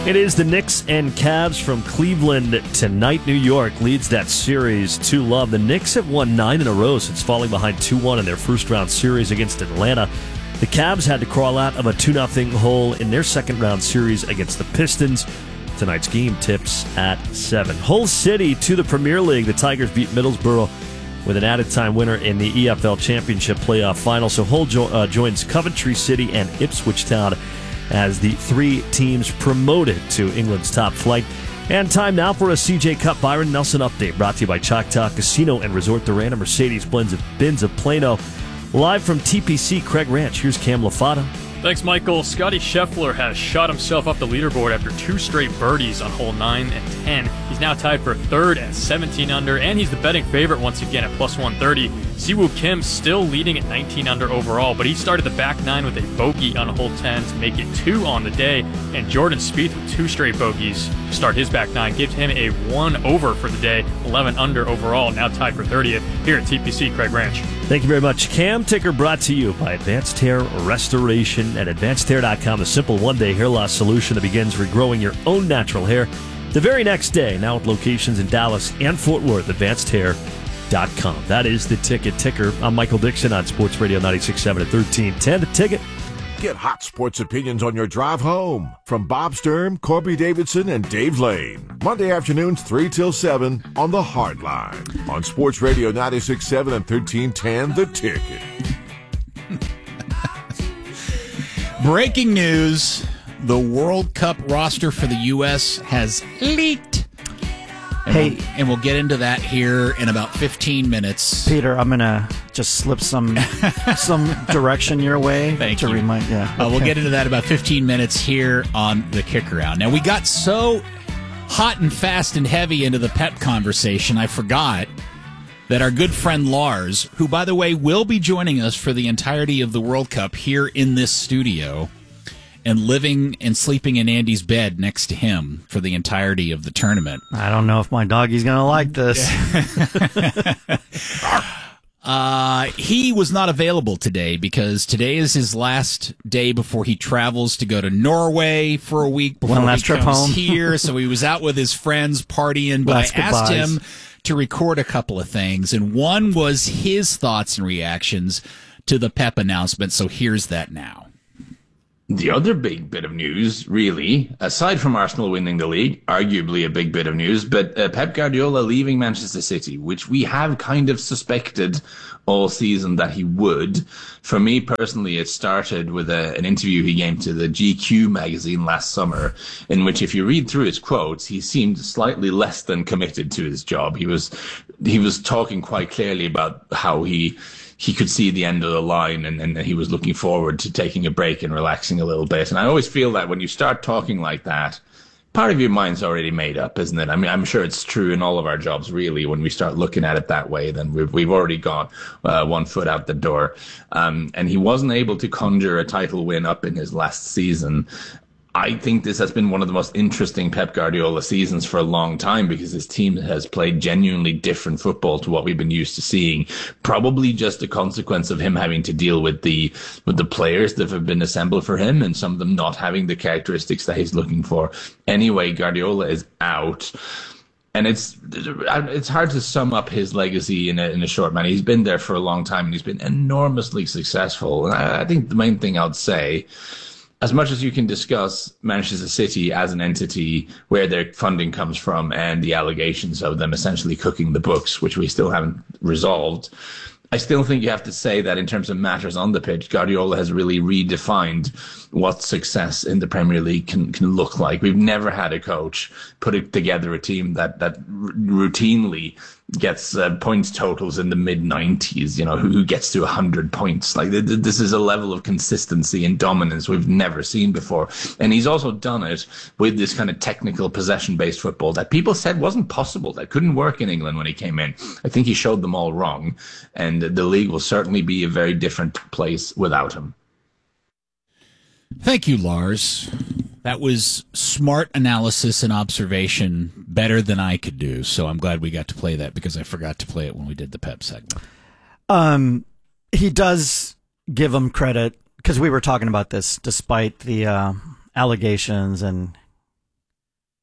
It is the Knicks and Cavs from Cleveland tonight. New York leads that series 2-0. The Knicks have won 9 in a row since falling behind 2-1 in their first-round series against Atlanta. The Cavs had to crawl out of a 2-0 hole in their second-round series against the Pistons. Tonight's game tips at 7. Hull City to the Premier League. The Tigers beat Middlesbrough with an added-time winner in the EFL Championship playoff final. So Hull joins Coventry City and Ipswich Town as the 3 teams promoted to England's top flight. And time now for a CJ Cup Byron Nelson update, brought to you by Choctaw Casino and Resort Durant and Mercedes-Benz of Plano. Live from TPC Craig Ranch, here's Cam Lafata. Thanks, Michael. Scotty Scheffler has shot himself up the leaderboard after 2 straight birdies on hole 9 and 10. He's now tied for 3rd at 17 under, and he's the betting favorite once again at plus 130. Siwoo Kim still leading at 19 under overall, but he started the back 9 with a bogey on hole 10 to make it 2 on the day, and Jordan Spieth with 2 straight bogeys to start his back 9 gives him a 1 over for the day, 11 under overall, now tied for 30th here at TPC Craig Ranch. Thank you very much. Cam Ticker brought to you by Advanced Hair Restoration at AdvancedHair.com, a simple one-day hair loss solution that begins regrowing your own natural hair the very next day. Now with locations in Dallas and Fort Worth, AdvancedHair.com. That is the Ticker. I'm Michael Dixon on Sports Radio 96.7 at 1310. The Ticket. Get hot sports opinions on your drive home from Bob Sturm, Corby Davidson, and Dave Lane. Monday afternoons 3 till 7 on the Hard Line on Sports Radio 96.7 and 1310. The Ticket. Breaking news: the World Cup roster for the U.S. has leaked. And we'll get into that here in about 15 minutes. Peter, I'm going to just slip some direction your way. Thank you. Okay. We'll get into that about 15 minutes here on the Kick Around. Now, we got so hot and fast and heavy into the Pep conversation, I forgot that our good friend Lars, who, by the way, will be joining us for the entirety of the World Cup here in this studio and living and sleeping in Andy's bed next to him for the entirety of the tournament. I don't know if my doggy's going to like this. He was not available today because today is his last day before he travels to go to Norway for a week before One last trip home here. So he was out with his friends partying, but I asked him to record a couple of things, and one was his thoughts and reactions to the Pep announcement. So here's that now. The other big bit of news, really, aside from Arsenal winning the league, arguably a big bit of news, but Pep Guardiola leaving Manchester City, which we have kind of suspected all season that he would. For me personally, it started with an interview he gave to the GQ magazine last summer, in which, if you read through his quotes, he seemed slightly less than committed to his job. He was talking quite clearly about how he could see the end of the line and he was looking forward to taking a break and relaxing a little bit. And I always feel that when you start talking like that, part of your mind's already made up, isn't it? I mean, I'm sure it's true in all of our jobs, really. When we start looking at it that way, then we've already got 1 foot out the door. And he wasn't able to conjure a title win up in his last season. I think this has been one of the most interesting Pep Guardiola seasons for a long time because his team has played genuinely different football to what we've been used to seeing. Probably just a consequence of him having to deal with the players that have been assembled for him and some of them not having the characteristics that he's looking for. Anyway, Guardiola is out. And it's hard to sum up his legacy in a short manner. He's been there for a long time and he's been enormously successful. And I think the main thing I'd say, as much as you can discuss Manchester City as an entity, where their funding comes from and the allegations of them essentially cooking the books, which we still haven't resolved, I still think you have to say that in terms of matters on the pitch, Guardiola has really redefined what success in the Premier League can look like. We've never had a coach put together a team that routinely gets points totals in the mid-90s, who gets to 100 points. Like, this is a level of consistency and dominance we've never seen before. And he's also done it with this kind of technical possession-based football that people said wasn't possible, that couldn't work in England when he came in. I think he showed them all wrong, and the league will certainly be a very different place without him. Thank you, Lars. That was smart analysis and observation, better than I could do. So I'm glad we got to play that because I forgot to play it when we did the Pep segment. He does give him credit because we were talking about this, despite the allegations, and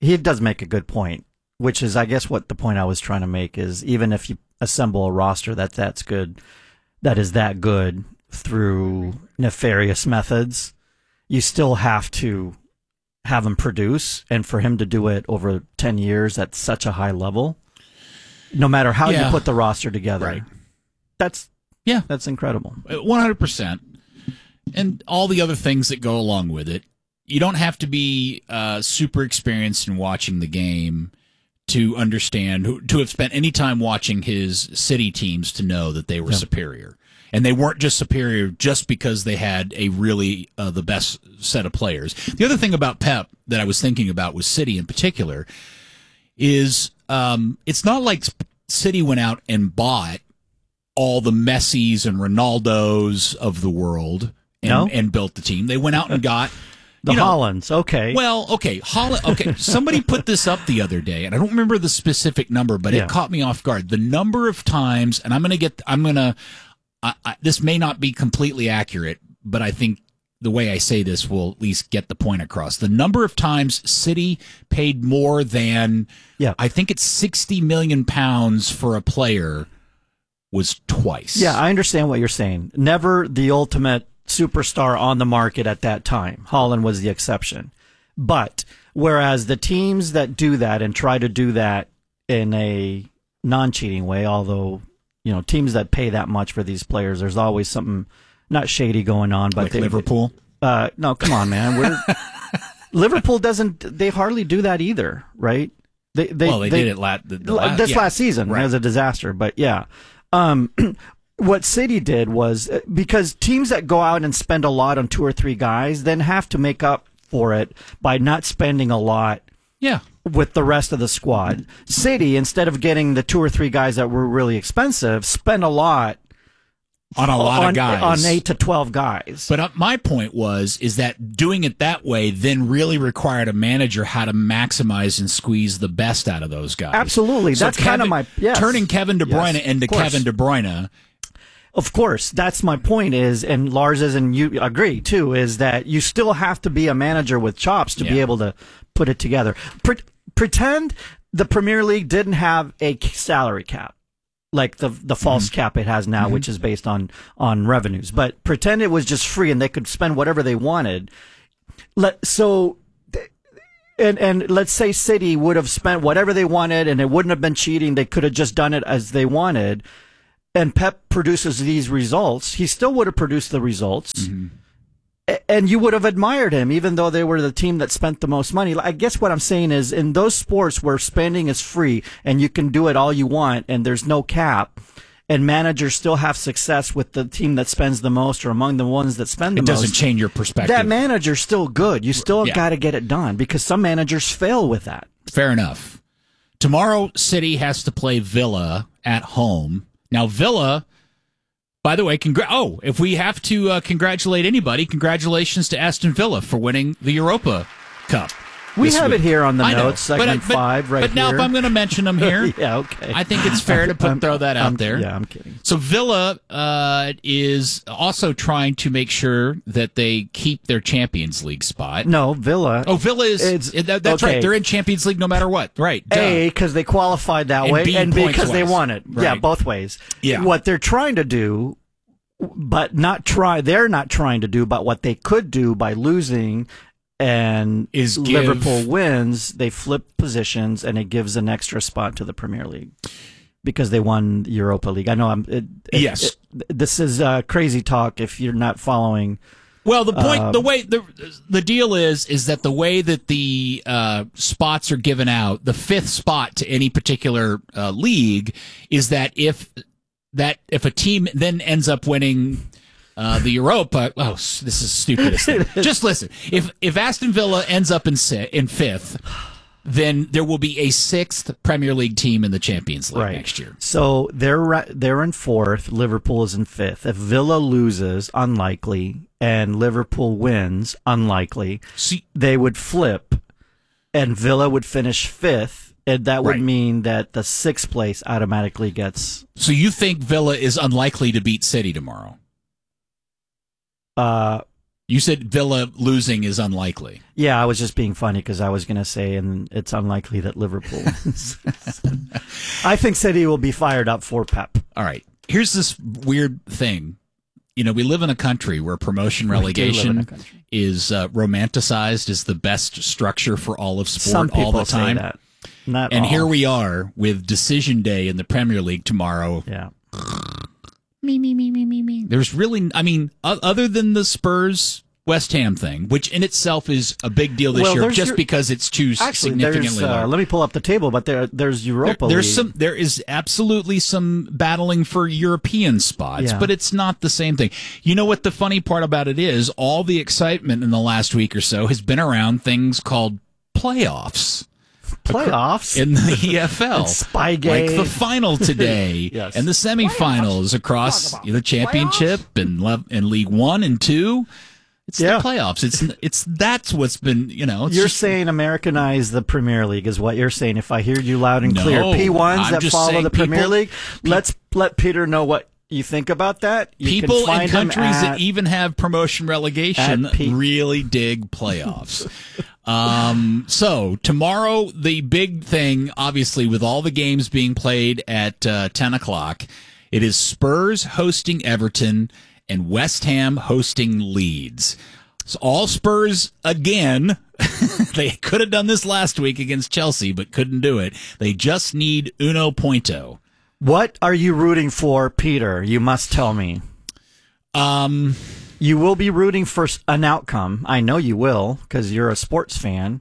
he does make a good point, which is, I guess, what the point I was trying to make is even if you assemble a roster that's good, that is that good through nefarious methods, you still have to have him produce, and for him to do it over 10 years at such a high level, no matter how you put the roster together, right. That's incredible. 100%. And all the other things that go along with it. You don't have to be super experienced in watching the game to understand, to have spent any time watching his city teams to know that they were superior. And they weren't just superior just because they had a really the best set of players. The other thing about Pep that I was thinking about with City in particular is it's not like City went out and bought all the Messis and Ronaldos of the world and built the team. They went out and got the Hollands. Okay. Well, okay. Holland. Okay. Somebody put this up the other day, and I don't remember the specific number, but it caught me off guard. The number of times, and this may not be completely accurate, but I think the way I say this will at least get the point across. The number of times City paid more than, I think it's 60 million pounds for a player was twice. Yeah, I understand what you're saying. Never the ultimate superstar on the market at that time. Holland was the exception. But whereas the teams that do that and try to do that in a non-cheating way, although, teams that pay that much for these players, there's always something not shady going on. But like Liverpool? No, come on, man. Liverpool they hardly do that either, right? They did it last season. Right. It was a disaster, but yeah. What City did was, because teams that go out and spend a lot on 2 or 3 guys then have to make up for it by not spending a lot with the rest of the squad. City, instead of getting the 2 or 3 guys that were really expensive, spent a lot on a lot of guys. On 8 to 12 guys. But my point is that doing it that way then really required a manager how to maximize and squeeze the best out of those guys. Absolutely. So that's kind of my... Yes. Turning Kevin De Bruyne into Kevin De Bruyne... Of course, that's my point is, and Lars and you agree too, is that you still have to be a manager with chops to be able to put it together. Pretend the Premier League didn't have a salary cap, like the false cap it has now, which is based on revenues. But pretend it was just free and they could spend whatever they wanted. And let's say City would have spent whatever they wanted and it wouldn't have been cheating. They could have just done it as they wanted. And Pep produces these results. He still would have produced the results. Mm-hmm. And you would have admired him, even though they were the team that spent the most money. I guess what I'm saying is, in those sports where spending is free and you can do it all you want and there's no cap, and managers still have success with the team that spends the most or among the ones that spend the most. It doesn't change your perspective. That manager's still good. You still got to get it done because some managers fail with that. Fair enough. Tomorrow, City has to play Villa at home. Now, Villa, by the way, if we have to congratulate anybody, congratulations to Aston Villa for winning the Europa Cup. We have it here on the notes, segment 5, right here. But now if I'm going to mention them here, okay. I think it's fair to throw that out there. Yeah, I'm kidding. So Villa is also trying to make sure that they keep their Champions League spot. No, Villa. Oh, Villa that's right. They're in Champions League no matter what. Right. A, because they qualified that way, and B, because they won it. Right. Yeah, both ways. Yeah. What they're trying to do, they're not trying to do, but what they could do by losing and Liverpool wins, they flip positions and it gives an extra spot to the Premier League because they won the Europa League. I know this is crazy talk if you're not following. Well, the point, the deal is that the way that the spots are given out, the 5th spot to any particular league is that if a team then ends up winning the Europa, this is stupidest thing. Just listen. If Aston Villa ends up in 5th, then there will be a 6th Premier League team in the Champions League next year. So they're in 4th. Liverpool is in 5th. If Villa loses, unlikely, and Liverpool wins, unlikely, they would flip, and Villa would finish 5th. And that would mean that the 6th place automatically gets. So you think Villa is unlikely to beat City tomorrow? You said Villa losing is unlikely. Yeah, I was just being funny because I was going to say, and it's unlikely that Liverpool wins. I think City will be fired up for Pep. All right. Here's this weird thing. You know, we live in a country where promotion relegation is romanticized as the best structure for all of sport Some people all the time. say that. Not and all. here we are with decision day in the Premier League tomorrow. Yeah. Me. There's really, I mean, other than the Spurs West Ham thing, which in itself is a big deal this year, just because it's too significantly large. Let me pull up the table, but there's Europa League. There is absolutely some battling for European spots, but it's not the same thing. You know what the funny part about it is? All the excitement in the last week or so has been around things called playoffs. Playoffs in the EFL, Spygate, like the final today, and the semifinals across the championship and League 1 and 2. It's the playoffs. It's that's what's been, you know. You're saying Americanize the Premier League is what you're saying. If I hear you loud and clear, P1s that follow the Premier League. Let's let Peter know what you think about that. People in countries that even have promotion relegation really dig playoffs. So tomorrow, the big thing, obviously, with all the games being played at 10 o'clock, it is Spurs hosting Everton and West Ham hosting Leeds. So all Spurs again. They could have done this last week against Chelsea, but couldn't do it. They just need uno punto. What are you rooting for, Peter? You must tell me. You will be rooting for an outcome. I know you will, because you're a sports fan.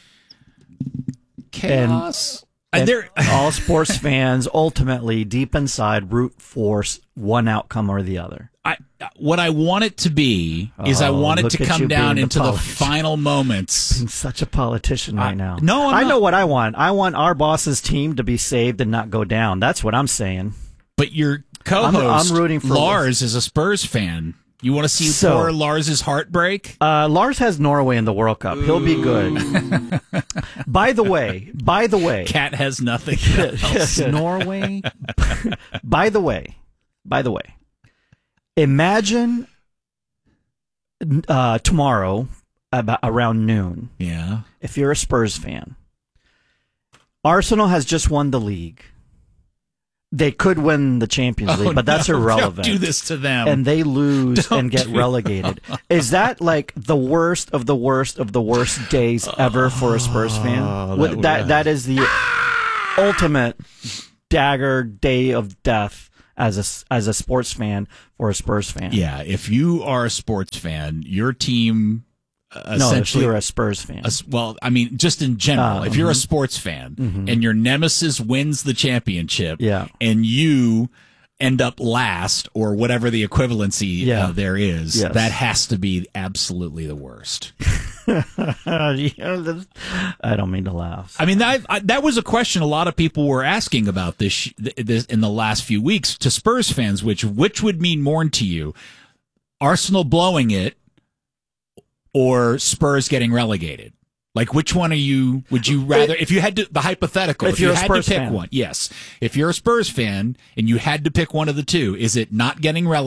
Chaos. And all sports fans ultimately, deep inside, root for one outcome or the other. What I want it to be is I want it to come down into the final moments. Being such a politician right now. No, I know what I want. I want our boss's team to be saved and not go down. That's what I'm saying. But your co-host, I'm rooting for Lars, is a Spurs fan. You want to see poor Lars's heart break? Lars has Norway in the World Cup. He'll be good. By the way. Cat has nothing else. Norway. By the way. Imagine tomorrow around noon. Yeah. If you're a Spurs fan. Arsenal has just won the league. They could win the Champions League, but that's irrelevant. Don't do this to them. And they lose and get relegated. Is that like the worst of the worst of the worst days ever for a Spurs fan? That is the ultimate dagger day of death as a sports fan for a Spurs fan. Yeah, if you are a sports fan, your team essentially, if you're a Spurs fan. Well, I mean, just in general, if you're a sports fan and your nemesis wins the championship and you end up last or whatever the equivalency there is, that has to be absolutely the worst. I don't mean to laugh. I mean, that was a question a lot of people were asking about this in the last few weeks to Spurs fans, which would mean more to you, Arsenal blowing it or Spurs getting relegated? Like, which one would you rather, if you had to, the hypothetical, if you had to pick one, yes. If you're a Spurs fan and you had to pick one of the two, is it not getting relegated?